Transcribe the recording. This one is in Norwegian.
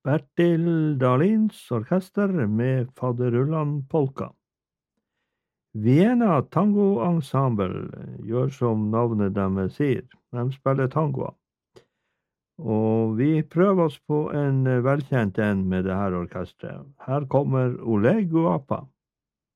Bertil Dahlins orkester med Faderullan polka. Vienna Tango Ensemble gjør som navnet deres sier. De spiller tangoer. Og vi prøver oss på en velkjent en med det her orkestret. Her kommer Oleg Guapa.